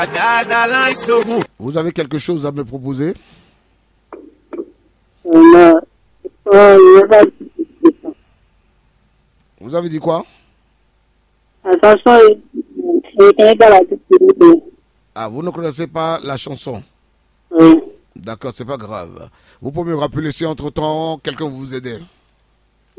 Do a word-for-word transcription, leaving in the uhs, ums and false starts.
Vous avez quelque chose à me proposer? Non. Vous avez dit quoi? Attention, je connais pas la toute. Ah, vous ne connaissez pas la chanson? Oui. D'accord, c'est pas grave. Vous pouvez me rappeler si entre-temps quelqu'un vous aide.